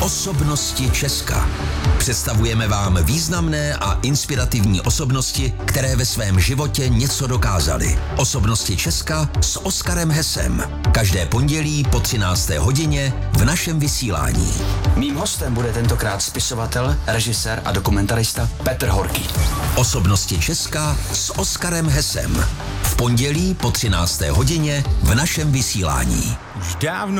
Osobnosti Česka. Představujeme vám významné a inspirativní osobnosti, které ve svém životě něco dokázaly. Osobnosti Česka s Oskarem Hesem. Každé pondělí po 13. hodině v našem vysílání. Mým hostem bude tentokrát spisovatel, režisér a dokumentarista Petr Horký. Osobnosti Česka s Oskarem Hesem. V pondělí po 13. hodině v našem vysílání. Už dávno